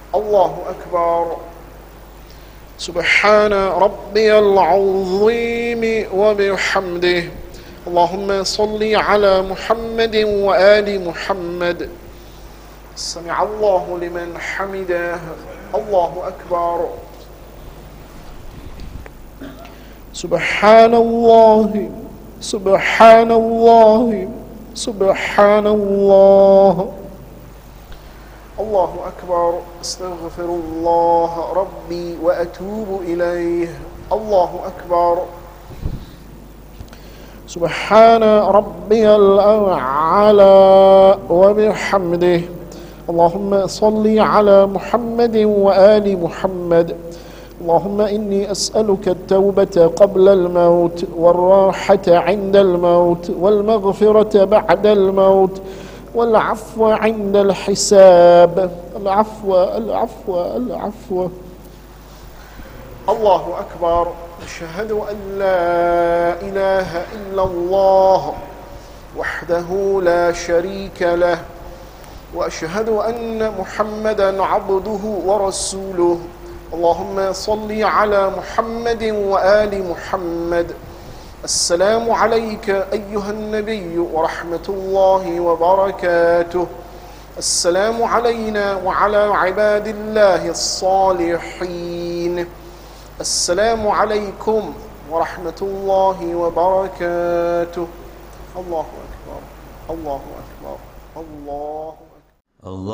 الله أكبر. سبحان ربي العظيم وبحمده. اللهم صل على محمد وآل محمد. سمع الله لمن حمده. الله أكبر. سبحان الله سبحان الله سبحان الله. الله أكبر. استغفر الله ربي وأتوب إليه. الله أكبر. سبحان ربي الأعلى وبحمده. اللهم صل على محمد وآل محمد. اللهم إني أسألك التوبة قبل الموت والراحة عند الموت والمغفرة بعد الموت والعفو عند الحساب. العفو العفو العفو. الله أكبر. أشهد أن لا إله إلا الله وحده لا شريك له، وأشهد أن محمدا عبده ورسوله. اللهم صل على محمد وآل محمد. السلام عليك أيها النبي ورحمة الله وبركاته. السلام علينا وعلى عباد الله الصالحين. السلام عليكم ورحمة الله وبركاته. الله أكبر. الله أكبر. الله أكبر.